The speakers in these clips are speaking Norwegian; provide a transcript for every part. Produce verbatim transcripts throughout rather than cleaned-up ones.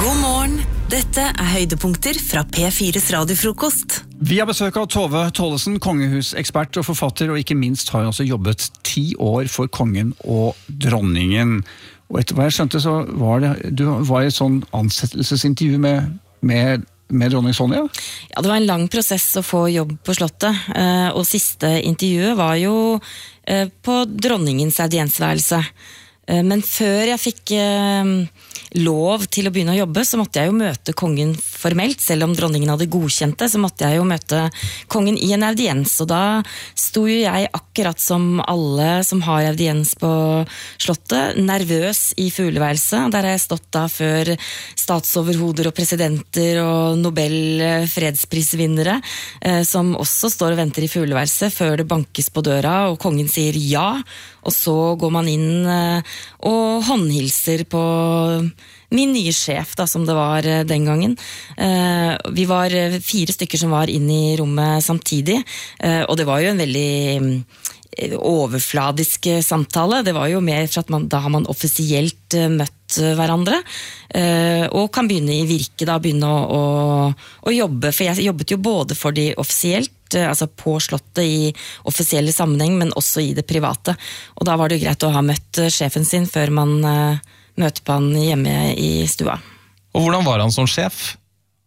God morgen, dette er høydepunkter fra P fires radiofrokost. Vi har besøk av Tove Tollesen, kongehusekspert og forfatter, og ikke minst har hun også jobbet ti år for kongen og dronningen. Og etter hva jeg skjønte så var det, du var i et sånn ansettelsesintervju med, med, med dronning Sonja? Ja, det var en lang prosess å få jobb på slottet, og siste intervjuet var jo på dronningens audiensværelse. Men før jeg fikk lov til å begynne å jobbe, så måtte jeg jo møte kongen formelt. Selv om dronningen hadde godkjent det, så måtte jeg jo møte kongen i en audiens. Og da sto jo jeg akkurat som alle som har audiens på slottet, nervøs i fugleværelset. Der har jeg stått da før statsoverhoder og presidenter og Nobel fredsprisvinnere, som også står og venter i fugleværelset før det bankes på døra, og kongen sier ja. Og så går man inn og håndhilser på min nye sjef, da, som det var den gangen. Vi var fire stykker som var inne i rommet samtidig, og det var jo en veldig overfladisk samtale. Det var jo mer for at man, da har man offisielt møtt hverandre, og kan begynne i virke, da, begynne å, å, å jobbe, for jeg jobbet jo både for de offisielt, altså på slottet i offisielle sammenheng, men også i det private. Og da var det jo greit å ha møtt sjefen sin før man uh, møter på han hjemme i stua. Og hvordan var han som sjef?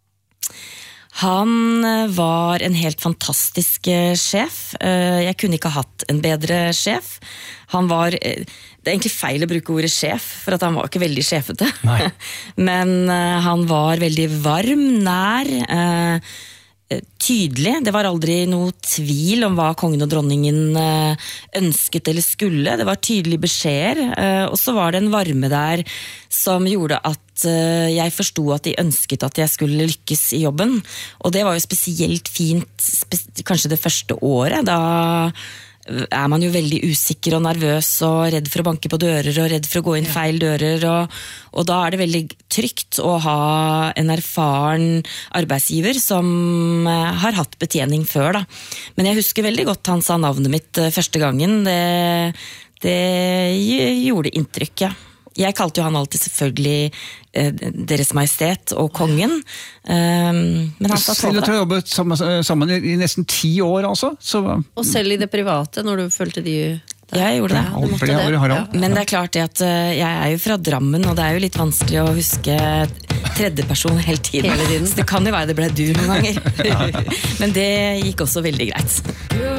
Han var en helt fantastisk sjef. Jeg kunne ikke ha hatt en bedre sjef. Han var, det er egentlig feil å bruke ordet sjef, for at han var ikke veldig sjefete. Nei. Men han var veldig varm, nær, tydelig. Det var aldri noe tvil om hva kongen og dronningen ønsket eller skulle. Det var tydelige beskjeder, og så var det en varme der som gjorde at jeg forstod at de ønsket at jeg skulle lykkes i jobben. Og det var jo spesielt fint, kanskje det første året, da er man jo veldig usikker og nervøs og redd for å banke på dører og redd for å gå inn feil dører, og, og da er det veldig trygt å ha en erfaren arbeidsgiver som har hatt betjening før, da. Men jeg husker veldig godt han sa navnet mitt første gangen. Det, det gjorde inntrykk, ja. Jeg kalte jo han alltid selvfølgelig eh, Deres Majestet og kongen, eh, men han sa Tove. Selv har jobbet sammen, sammen i nesten ti år, altså. Så, og selv i det private, når du følte de... Ja, jeg gjorde det. Ja, det, det. År, ja. Men det er klart det at jeg er jo fra Drammen, og det er jo litt vanskelig å huske tredjeperson hele tiden. Hele tiden. Så det kan jo være det ble du noen ganger. Men det gikk også veldig greit.